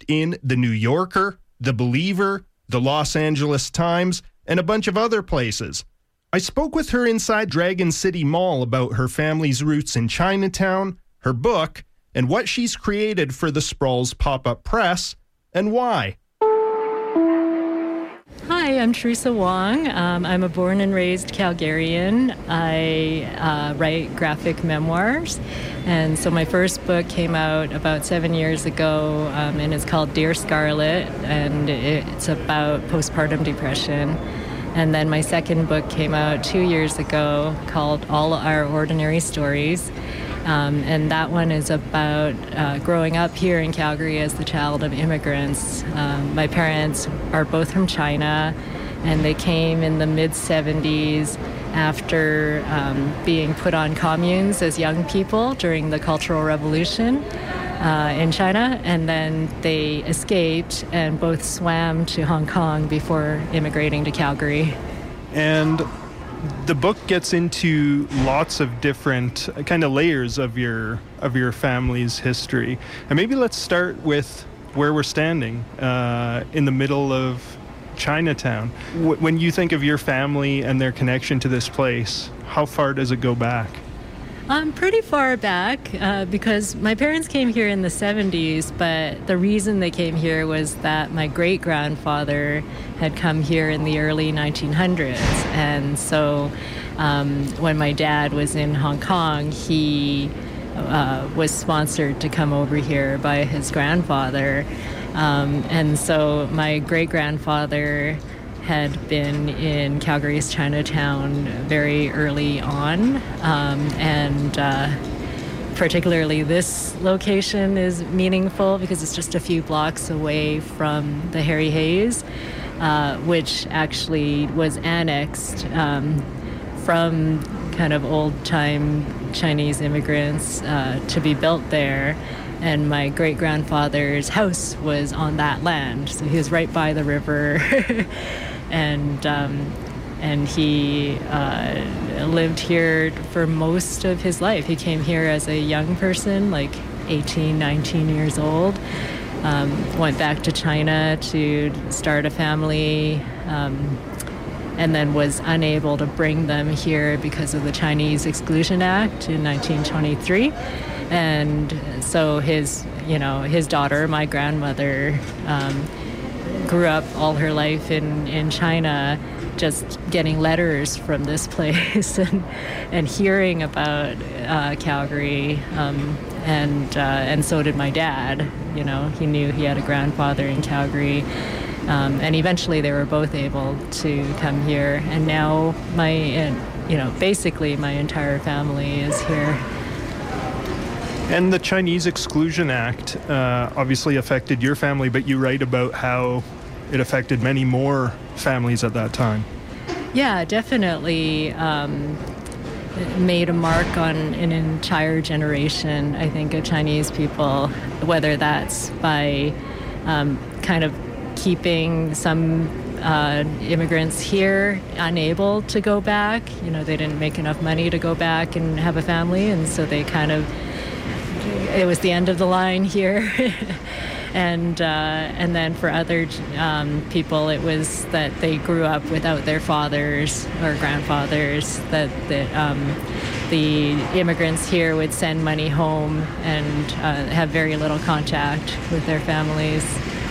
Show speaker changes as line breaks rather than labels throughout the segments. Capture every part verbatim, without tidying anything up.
in The New Yorker, The Believer, The Los Angeles Times, and a bunch of other places. I spoke with her inside Dragon City Mall about her family's roots in Chinatown, her book, and what she's created for the Sprawls Pop-Up Press, and why.
Hi, I'm Teresa Wong. Um, I'm a born and raised Calgarian. I uh, write graphic memoirs. And so my first book came out about seven years ago, um, and it's called Dear Scarlet, and it's about postpartum depression. And then my second book came out two years ago called All Our Ordinary Stories. Um, and that one is about uh, growing up here in Calgary as the child of immigrants. Um, my parents are both from China, and they came in the mid-seventies after um, being put on communes as young people during the Cultural Revolution uh, in China. And then they escaped and both swam to Hong Kong before immigrating to Calgary.
And the book gets into lots of different kind of layers of your of your family's history. And maybe let's start with where we're standing uh, in the middle of Chinatown. W- when you think of your family and their connection to this place, how far does it go back?
Um, pretty far back uh, because my parents came here in the seventies, but the reason they came here was that my great-grandfather had come here in the early nineteen hundreds. And so um, when my dad was in Hong Kong, he uh, was sponsored to come over here by his grandfather. Um, and so my great-grandfather had been in Calgary's Chinatown very early on, um, and uh, particularly this location is meaningful because it's just a few blocks away from the Harry Hayes, uh, which actually was annexed um, from kind of old-time Chinese immigrants uh, to be built there. And my great-grandfather's house was on that land, so he was right by the river. And um, and he uh, lived here for most of his life. He came here as a young person, like eighteen, nineteen years old. Um, went back to China to start a family, um, and then was unable to bring them here because of the Chinese Exclusion Act in nineteen twenty-three. And so his, you know, his daughter, my grandmother, um, grew up all her life in, in China, just getting letters from this place and and hearing about uh, Calgary, um, and uh, and so did my dad. You know, he knew he had a grandfather in Calgary, um, and eventually they were both able to come here. And now my, you know, basically my entire family is here.
And the Chinese Exclusion Act uh, obviously affected your family, but you write about how it affected many more families at that time.
Yeah, definitely um, made a mark on an entire generation, I think, of Chinese people, whether that's by um, kind of keeping some uh, immigrants here unable to go back. You know, they didn't make enough money to go back and have a family, and so they kind of, it was the end of the line here. And uh, and then for other um, people, it was that they grew up without their fathers or grandfathers, that, that um, the immigrants here would send money home and uh, have very little contact with their families.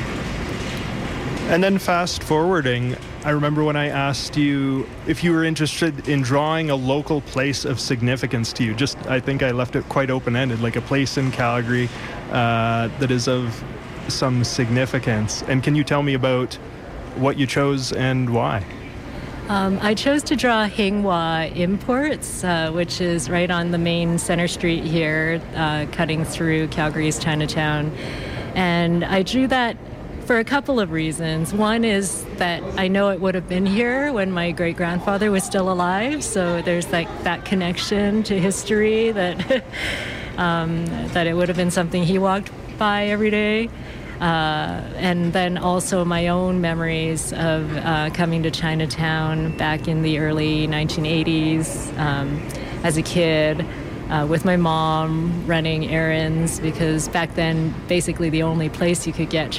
And then fast forwarding, I remember when I asked you if you were interested in drawing a local place of significance to you. Just, I think I left it quite open-ended, like a place in Calgary uh, that is of some significance. And can you tell me about what you chose and why?
Um, I chose to draw Hinghua Imports, uh, which is right on the main center street here, uh, cutting through Calgary's Chinatown. And I drew that for a couple of reasons. One is that I know it would have been here when my great-grandfather was still alive, so there's like that connection to history that um, that it would have been something he walked by every day. Uh, and then also my own memories of uh, coming to Chinatown back in the early nineteen eighties um, as a kid, uh, with my mom running errands, because back then basically the only place you could get